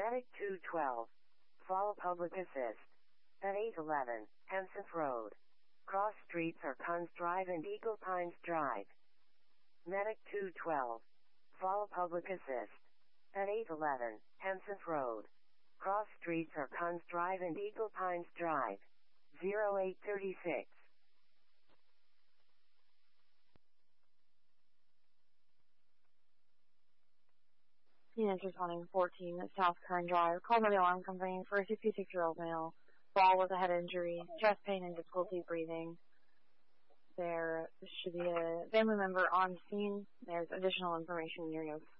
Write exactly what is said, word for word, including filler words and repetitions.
Medic two twelve. Follow public assist. At eight eleven, Henseth Road. Cross streets are Kunz Drive and Eagle Pines Drive. Medic two twelve. Follow public assist. At eight eleven, Henseth Road. Cross streets are Kunz Drive and Eagle Pines Drive. zero eight thirty-six. Units responding fourteen at South Kern Drive. Call by the alarm company for a sixty-six-year-old male. Fall with a head injury, chest pain, and difficulty breathing. There should be a family member on scene. There's additional information in your notes.